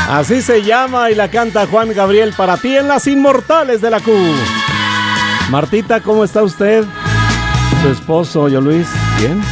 Así se llama y la canta Juan Gabriel para ti en Las Inmortales de la Q. Martita, ¿cómo está usted? Su esposo, yo Luis, ¿bien?